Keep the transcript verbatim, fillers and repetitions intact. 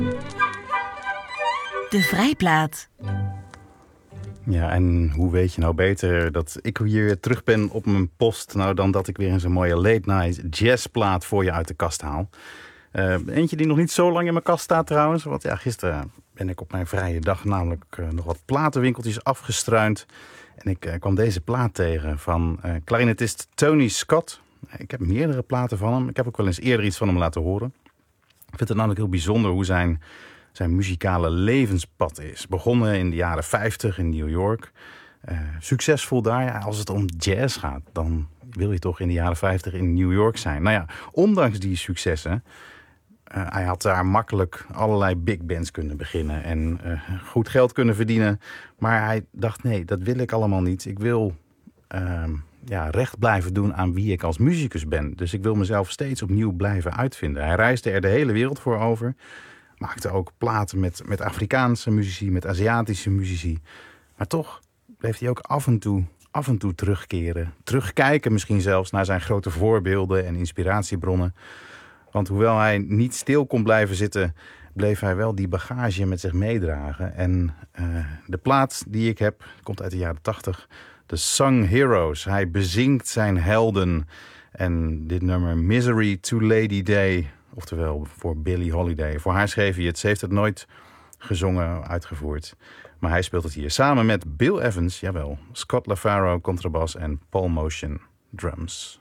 De Vrijplaat. Ja, en hoe weet je nou beter dat ik hier terug ben op mijn post... nou dan dat ik weer eens een mooie late-night jazzplaat voor je uit de kast haal. Uh, eentje die nog niet zo lang in mijn kast staat trouwens. Want ja, gisteren ben ik op mijn vrije dag namelijk uh, nog wat platenwinkeltjes afgestruind. En ik uh, kwam deze plaat tegen van uh, clarinetist Tony Scott. Ik heb meerdere platen van hem. Ik heb ook wel eens eerder iets van hem laten horen. Ik vind het namelijk heel bijzonder hoe zijn... zijn muzikale levenspad is. Begonnen in de jaren vijftig in New York. Uh, succesvol daar. Ja, als het om jazz gaat, dan wil je toch in de jaren vijftig in New York zijn. Nou ja, ondanks die successen... Uh, hij had daar makkelijk allerlei big bands kunnen beginnen. En uh, goed geld kunnen verdienen. Maar hij dacht, nee, dat wil ik allemaal niet. Ik wil uh, ja, recht blijven doen aan wie ik als muzikus ben. Dus ik wil mezelf steeds opnieuw blijven uitvinden. Hij reisde er de hele wereld voor over... Maakte ook platen met, met Afrikaanse muzici, met Aziatische muzici. Maar toch bleef hij ook af en toe, af en toe terugkeren. Terugkijken misschien zelfs naar zijn grote voorbeelden en inspiratiebronnen. Want hoewel hij niet stil kon blijven zitten... bleef hij wel die bagage met zich meedragen. En uh, de plaat die ik heb, komt uit de jaren tachtig. The Song Heroes. Hij bezingt zijn helden. En dit nummer Misery to Lady Day... Oftewel voor Billie Holiday. Voor haar schreef hij het. Ze heeft het nooit gezongen, uitgevoerd. Maar hij speelt het hier samen met Bill Evans, jawel, Scott LaFaro, contrabas en Paul Motion, drums.